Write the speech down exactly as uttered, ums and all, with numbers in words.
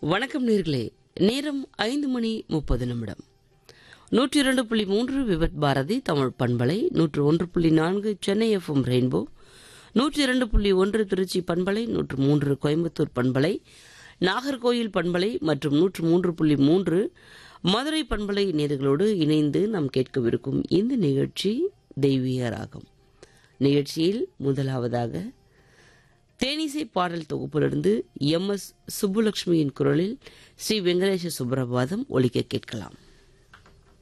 வணக்கம் நேர்களே. நேரம் ஐந்து மணி முப்பது நிமிடம். நூற்றி இரண்டு புள்ளி மூன்று விபத் பாரதி தமிழ் பண்பலை, நூற்று ஒன்று புள்ளி நான்கு சென்னை எஃப்எம் ரெயின்போ, நூற்றி இரண்டு புள்ளி ஒன்று திருச்சி பண்பலை, நூற்று மூன்று கோயம்புத்தூர் பண்பலை, நாகர்கோயில் பண்பலை மற்றும் நூற்று மூன்று புள்ளி மூன்று மதுரை பண்பலை நேர்களோடு இணைந்து நாம் கேட்கவிருக்கும் இந்த நிகழ்ச்சி தெய்வீக ராகம். நிகழ்ச்சியில் முதலாவதாக தேனிசை பாடல் தொகுப்பிலிருந்து எம் எஸ் சுப்புலட்சுமியின் குரலில் ஸ்ரீ வெங்கடேச சுப்ரபாதம் ஒலிக்க கேட்கலாம்.